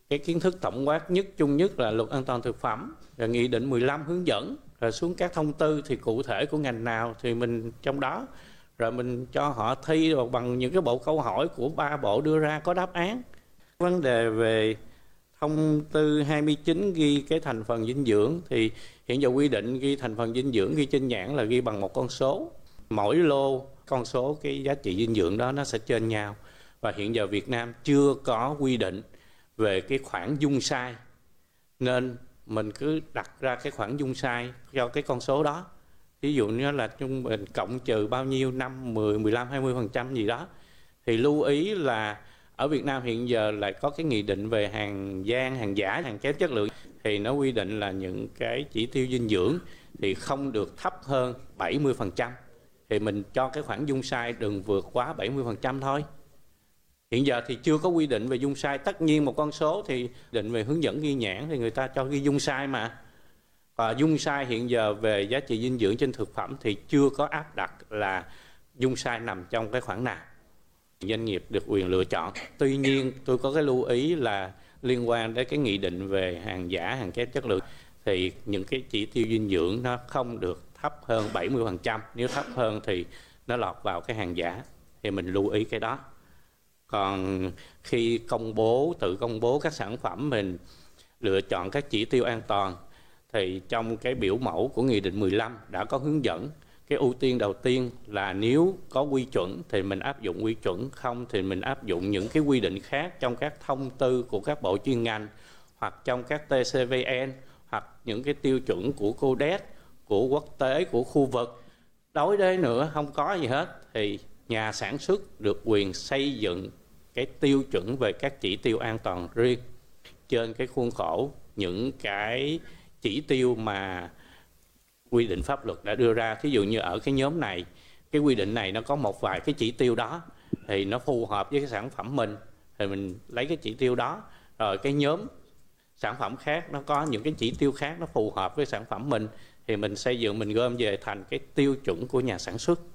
cái kiến thức tổng quát nhất, chung nhất là Luật An toàn thực phẩm, rồi Nghị định 15 hướng dẫn, rồi xuống các thông tư thì cụ thể của ngành nào thì mình trong đó, rồi mình cho họ thi bằng những cái bộ câu hỏi của 3 bộ đưa ra có đáp án. Vấn đề về thông tư 29 ghi cái thành phần dinh dưỡng thì hiện giờ quy định ghi thành phần dinh dưỡng ghi trên nhãn là ghi bằng một con số. Mỗi lô con số cái giá trị dinh dưỡng đó nó sẽ trên nhau. Và hiện giờ Việt Nam chưa có quy định về cái khoản dung sai, nên mình cứ đặt ra cái khoản dung sai cho cái con số đó. Ví dụ như là trung bình cộng trừ bao nhiêu, 5, 10, 15, 20% gì đó. Thì lưu ý là ở Việt Nam hiện giờ lại có cái nghị định về hàng gian, hàng giả, hàng kém chất lượng. Thì nó quy định là những cái chỉ tiêu dinh dưỡng thì không được thấp hơn 70%. Thì mình cho cái khoản dung sai đừng vượt quá 70% thôi. Hiện giờ thì chưa có quy định về dung sai. Tất nhiên một con số thì định về hướng dẫn ghi nhãn thì người ta cho ghi dung sai mà. Và dung sai hiện giờ về giá trị dinh dưỡng trên thực phẩm thì chưa có áp đặt là dung sai nằm trong cái khoản nào. Doanh nghiệp được quyền lựa chọn. Tuy nhiên tôi có cái lưu ý là liên quan đến cái nghị định về hàng giả, hàng kém chất lượng thì những cái chỉ tiêu dinh dưỡng nó không được thấp hơn 70%. Nếu thấp hơn thì nó lọt vào cái hàng giả. Thì mình lưu ý cái đó. Còn khi tự công bố các sản phẩm mình lựa chọn các chỉ tiêu an toàn thì trong cái biểu mẫu của Nghị định 15 đã có hướng dẫn. Cái ưu tiên đầu tiên là nếu có quy chuẩn thì mình áp dụng quy chuẩn, không thì mình áp dụng những cái quy định khác trong các thông tư của các bộ chuyên ngành hoặc trong các TCVN hoặc những cái tiêu chuẩn của Codex, của quốc tế, của khu vực. Đối với nữa không có gì hết thì nhà sản xuất được quyền xây dựng cái tiêu chuẩn về các chỉ tiêu an toàn riêng trên cái khuôn khổ những cái chỉ tiêu mà quy định pháp luật đã đưa ra. Thí dụ như ở cái nhóm này, cái quy định này nó có một vài cái chỉ tiêu đó thì nó phù hợp với cái sản phẩm mình thì mình lấy cái chỉ tiêu đó. Rồi cái nhóm sản phẩm khác nó có những cái chỉ tiêu khác nó phù hợp với sản phẩm mình thì mình xây dựng, mình gom về thành cái tiêu chuẩn của nhà sản xuất.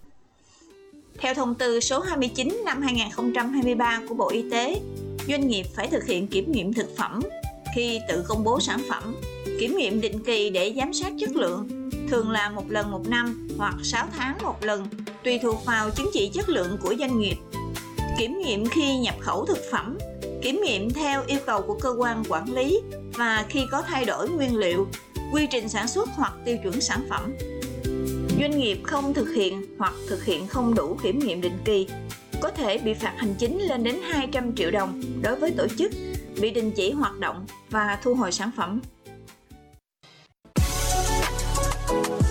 Theo thông tư số 29 năm 2023 của Bộ Y tế, doanh nghiệp phải thực hiện kiểm nghiệm thực phẩm khi tự công bố sản phẩm, kiểm nghiệm định kỳ để giám sát chất lượng, thường là 1 lần 1 năm hoặc 6 tháng 1 lần, tùy thuộc vào chứng chỉ chất lượng của doanh nghiệp. Kiểm nghiệm khi nhập khẩu thực phẩm, kiểm nghiệm theo yêu cầu của cơ quan quản lý và khi có thay đổi nguyên liệu, quy trình sản xuất hoặc tiêu chuẩn sản phẩm. Doanh nghiệp không thực hiện hoặc thực hiện không đủ kiểm nghiệm định kỳ có thể bị phạt hành chính lên đến 200 triệu đồng đối với tổ chức, bị đình chỉ hoạt động và thu hồi sản phẩm.